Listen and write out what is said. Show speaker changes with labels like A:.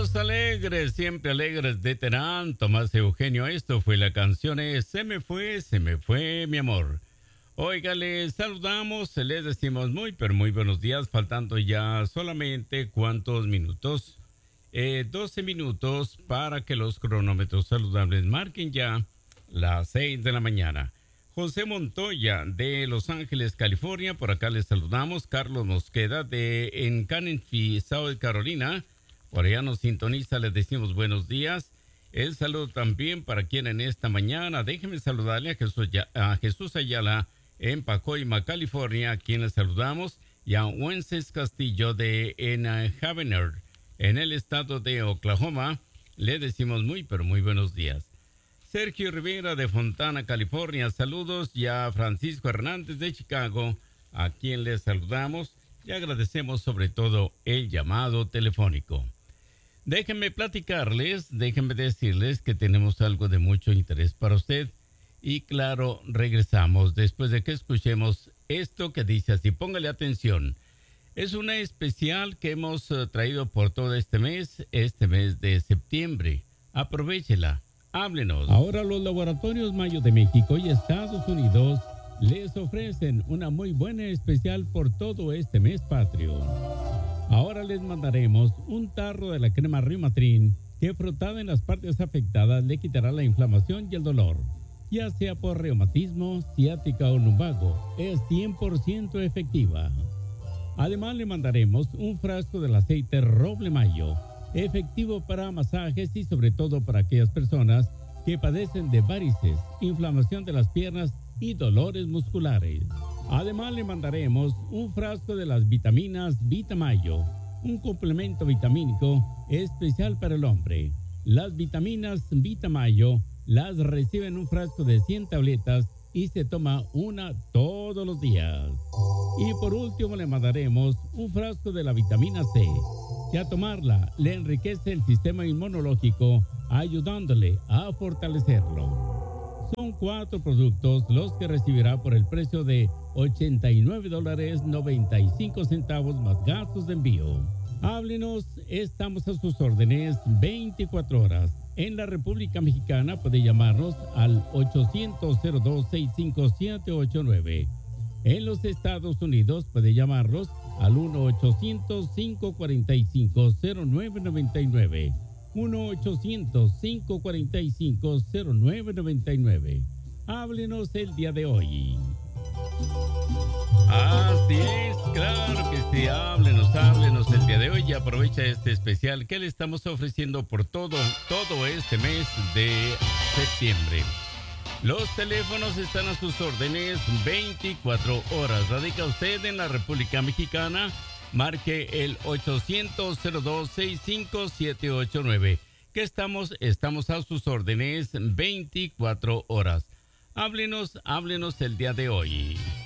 A: Siempre alegres de Terán, Tomás Eugenio. Esto fue la canción Se me fue mi amor. Oiga, les saludamos, les decimos muy, pero muy buenos días, faltando ya solamente cuántos minutos, 12 minutos para que los cronómetros saludables marquen ya las 6 de la mañana. José Montoya de Los Ángeles, California, por acá les saludamos. Carlos Mosqueda en Canenfi, South Carolina, por allá nos sintoniza, les decimos buenos días. El saludo también para quien en esta mañana, déjenme saludarle a Jesús Ayala en Pacoima, California, a quien les saludamos, y a Wences Castillo en Havener, en el estado de Oklahoma, le decimos muy, pero muy buenos días. Sergio Rivera de Fontana, California, saludos, y a Francisco Hernández de Chicago, a quien les saludamos y agradecemos sobre todo el llamado telefónico. Déjenme platicarles, déjenme decirles que tenemos algo de mucho interés para usted. Y claro, regresamos después de que escuchemos esto que dice así. Póngale atención. Es una especial que hemos traído por todo este mes de septiembre. Aprovéchela, háblenos. Ahora los laboratorios Mayo de México y Estados Unidos les ofrecen una muy buena especial por todo este mes patrio. Ahora les mandaremos un tarro de la crema Rimatrin que frotada en las partes afectadas le quitará la inflamación y el dolor, ya sea por reumatismo, ciática o lumbago. Es 100% efectiva. Además le mandaremos un frasco del aceite Roble Mayo, efectivo para masajes y sobre todo para aquellas personas que padecen de varices, inflamación de las piernas y dolores musculares. Además le mandaremos un frasco de las vitaminas Vitamayo, un complemento vitamínico especial para el hombre. Las vitaminas Vitamayo las recibe en un frasco de 100 tabletas y se toma una todos los días. Y por último le mandaremos un frasco de la vitamina C, que a tomarla le enriquece el sistema inmunológico, ayudándole a fortalecerlo. Son 4 productos los que recibirá por el precio de $89.95 más gastos de envío. Háblenos, estamos a sus órdenes 24 horas. En la República Mexicana puede llamarnos al 800-02-65789. En los Estados Unidos puede llamarnos al 1-800-545-0999. 1-800-545-0999. Háblenos el día de hoy. Así es, claro que sí, háblenos el día de hoy y aprovecha este especial que le estamos ofreciendo por todo este mes de septiembre. Los teléfonos están a sus órdenes 24 horas. Radica usted en la República Mexicana, marque el 800-02-65789, que estamos a sus órdenes 24 horas. Háblenos el día de hoy.